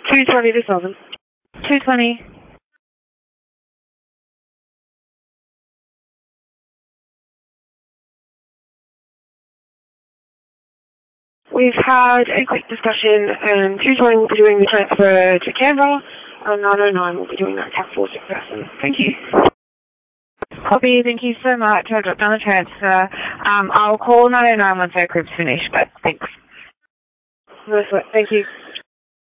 220 to Southern. 220. We've had a quick discussion, and 220 will be doing the transfer to Canberra, and 909 will be doing that Cat 4 sick person. Thank you. Copy, thank you so much. I'll drop down the transfer. I'll call 909 once our group's finished, but thanks. No sweat. Thank you.